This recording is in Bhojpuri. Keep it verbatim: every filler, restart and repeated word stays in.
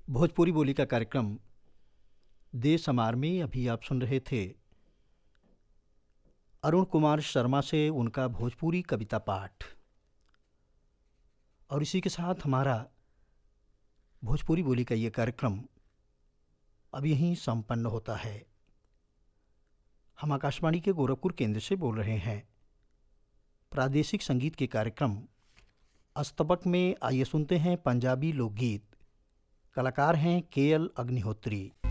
भोजपुरी बोली का कार्यक्रम देश हमार में अभी आप सुन रहे थे अरुण कुमार शर्मा से उनका भोजपुरी कविता पाठ। और इसी के साथ हमारा भोजपुरी बोली का ये कार्यक्रम अब यहीं संपन्न होता है। हम आकाशवाणी के गोरखपुर केंद्र से बोल रहे हैं। प्रादेशिक संगीत के कार्यक्रम अस्तबक में आइए सुनते हैं पंजाबी लोकगीत। कलाकार हैं के एल अग्निहोत्री।